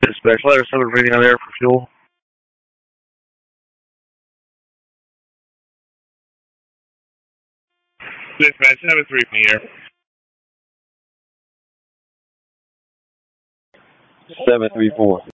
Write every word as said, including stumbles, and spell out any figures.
Dispatch letter seven reading on air for fuel. Dispatch seven three from the air. seven three four.